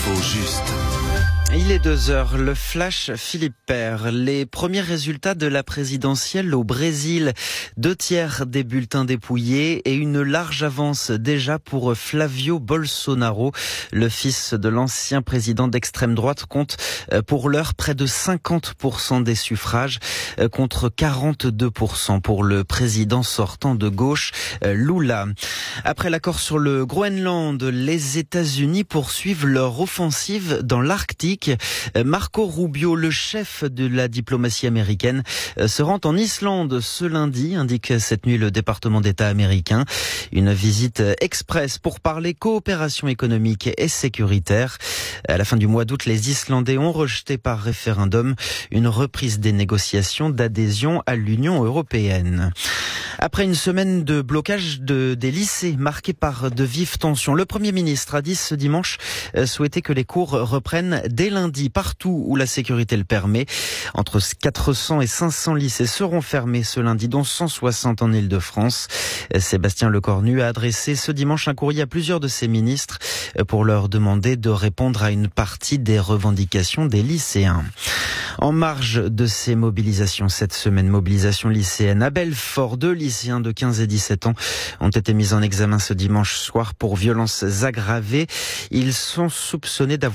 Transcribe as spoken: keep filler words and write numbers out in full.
L'info juste. Il est deux heures, le flash Philippe Père. Les premiers résultats de la présidentielle au Brésil. Deux tiers des bulletins dépouillés et une large avance déjà pour Flavio Bolsonaro. Le fils de l'ancien président d'extrême droite compte pour l'heure près de cinquante pour cent des suffrages contre quarante-deux pour cent pour le président sortant de gauche, Lula. Après l'accord sur le Groenland, les États-Unis poursuivent leur offensive dans l'Arctique. Marco Rubio, le chef de la diplomatie américaine, se rend en Islande ce lundi, indique cette nuit le département d'État américain. Une visite express pour parler coopération économique et sécuritaire. À la fin du mois d'août, les Islandais ont rejeté par référendum une reprise des négociations d'adhésion à l'Union européenne. Après une semaine de blocage de, des lycées marqués par de vives tensions, le Premier ministre a dit ce dimanche souhaiter que les cours reprennent dès lundi partout où la sécurité le permet. Entre quatre cents et cinq cents lycées seront fermés ce lundi, dont cent soixante en Île-de-France. Sébastien Lecornu a adressé ce dimanche un courrier à plusieurs de ses ministres pour leur demander de répondre à une partie des revendications des lycéens. En marge de ces mobilisations, cette semaine, mobilisation lycéenne à Belfort, deux lycéens de quinze et dix-sept ans ont été mis en examen ce dimanche soir pour violences aggravées. Ils sont soupçonnés d'avoir